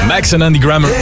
Max en Andy Grammer.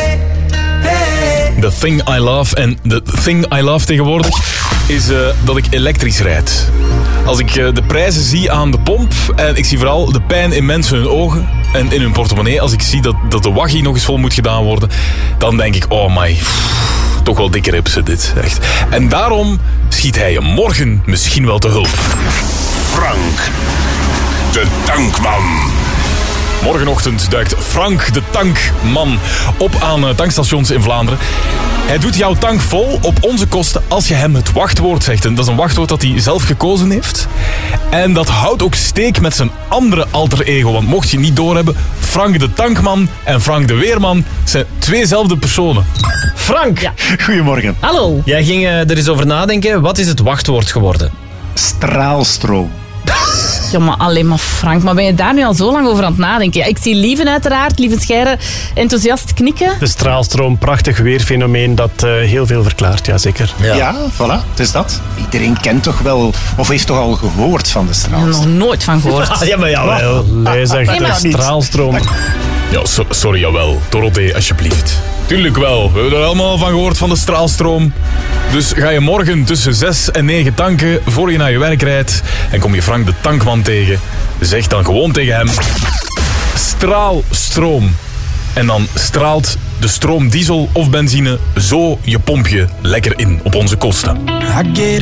The Thing I Love. En the Thing I Love tegenwoordig is dat ik elektrisch rijd. Als ik de prijzen zie aan de pomp en ik zie vooral de pijn in mensen hun ogen en in hun portemonnee, als ik zie dat de waggie nog eens vol moet gedaan worden, dan denk ik, oh my, toch wel dikke ripsen dit, echt. En daarom schiet hij je morgen misschien wel te hulp. Frank, de tankman. Morgenochtend duikt Frank de tankman op aan tankstations in Vlaanderen. Hij doet jouw tank vol op onze kosten als je hem het wachtwoord zegt. En dat is een wachtwoord dat hij zelf gekozen heeft. En dat houdt ook steek met zijn andere alter ego. Want mocht je niet doorhebben, Frank de tankman en Frank de weerman zijn tweezelfde personen. Frank! Ja. Goedemorgen. Hallo. Jij ging er eens over nadenken. Wat is het wachtwoord geworden? Straalstroom. Ja, maar alleen maar Frank. Maar ben je daar nu al zo lang over aan het nadenken? Ja, ik zie Lieven uiteraard, Lieven Scheire, enthousiast knikken. De straalstroom, prachtig weerfenomeen dat heel veel verklaart, ja zeker. Ja, voilà, het is dat. Iedereen kent toch wel, of heeft toch al gehoord van de Ik heb er straalstroom? nog nooit van gehoord. Ja, maar jawel. Nee, zeg, Nee, maar de straalstroom. Ja, sorry, jawel. Dorothee, alsjeblieft. Tuurlijk wel. We hebben er allemaal van gehoord van de straalstroom. Dus ga je morgen tussen 6 en 9 tanken voor je naar je werk rijdt en kom je Frank de tankman tegen, zeg dan gewoon tegen hem: straalstroom. En dan straalt de stroom diesel of benzine zo je pompje lekker in op onze kosten.